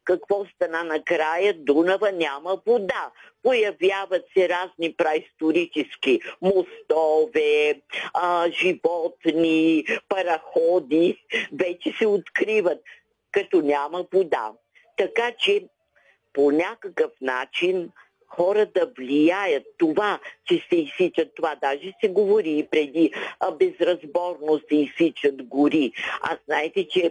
какво стана накрая? Дунава няма вода. Появяват се разни праисторически мостове, животни, параходи. Вече се откриват, като няма вода. Така че по някакъв начин хората влияят това, че се изсичат това. Даже се говори и преди безразборно се изсичат гори. А знаете, че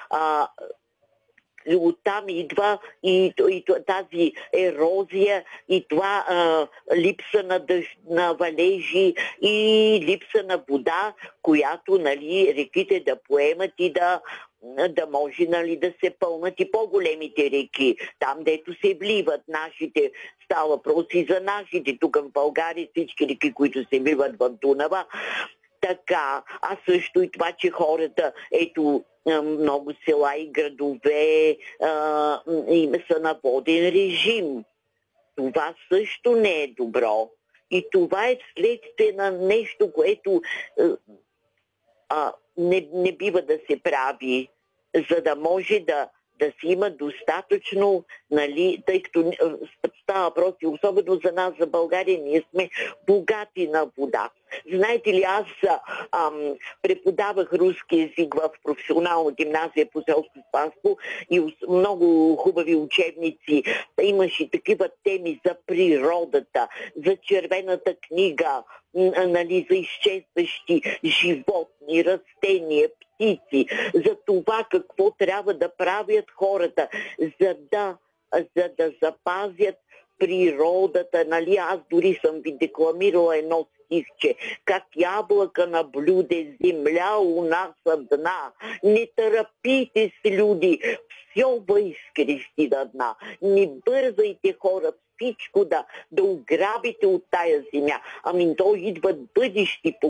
оттам идва и тази ерозия и това липса на валежи и липса на вода, която, нали, реките да поемат и да може, нали, да се пълнат и по-големите реки. Там, дето се вливат нашите, става въпрос и за нашите. Тук в България всички реки, които се вливат в Дунава. Така, а също и това, че хората, ето, много села и градове им са на воден режим. Това също не е добро. И това е следствие на нещо, което не бива да се прави, за да може да си има достатъчно, нали, тъй като става въпрос и особено за нас, за България, ние сме богати на вода. Знаете ли, аз преподавах руски език в професионална гимназия по селско стопанство и много хубави учебници. Имаше такива теми за природата, за червената книга, нали, за изчезващи животни, растения, птици, за това какво трябва да правят хората, за да запазят природата. Нали, аз дори съм ви декламирала едно стихче. Как ябълка на блюде, земля у нас дна. Не търпите с люди, все изкрести до дна. Не бързайте, хора, всичко да ограбите от тая земя. Ами то идват бъдещи